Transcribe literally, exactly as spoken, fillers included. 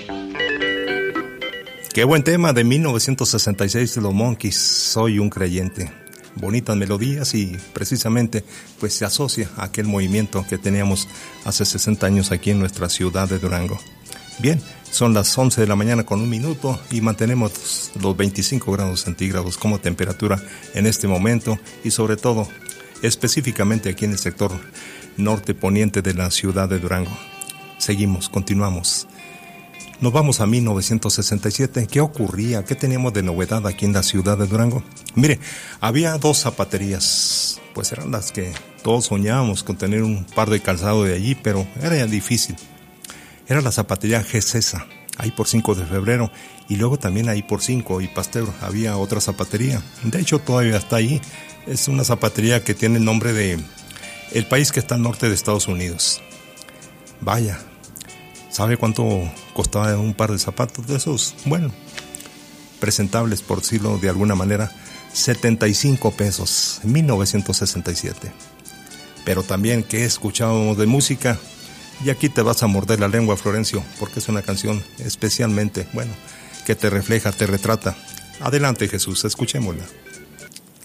Qué buen tema de mil novecientos sesenta y seis de los Monkees, Soy un creyente. Bonitas melodías y precisamente pues se asocia a aquel movimiento que teníamos hace sesenta años aquí en nuestra ciudad de Durango. Bien, son las once de la mañana con un minuto y mantenemos los veinticinco grados centígrados como temperatura en este momento y sobre todo específicamente aquí en el sector norte poniente de la ciudad de Durango. Seguimos, continuamos. Nos vamos a mil novecientos sesenta y siete. ¿Qué ocurría? ¿Qué teníamos de novedad aquí en la ciudad de Durango? Mire, había dos zapaterías, pues eran las que todos soñábamos con tener un par de calzado de allí, pero era ya difícil. Era la zapatería Gesesa, ahí por cinco de febrero, y luego también ahí por cinco y Pasteur había otra zapatería. De hecho, todavía está ahí. Es una zapatería que tiene el nombre de el país que está al norte de Estados Unidos. Vaya. ¿Sabe cuánto costaba un par de zapatos de esos? Bueno, presentables, por decirlo de alguna manera, setenta y cinco pesos, en mil novecientos sesenta y siete. Pero también, ¿qué escuchábamos de música? Y aquí te vas a morder la lengua, Florencio, porque es una canción especialmente, bueno, que te refleja, te retrata. Adelante, Jesús, escuchémosla.